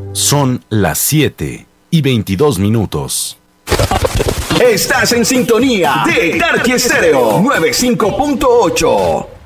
Son las 7:22. Estás en sintonía de Tarqui Estéreo 95.8.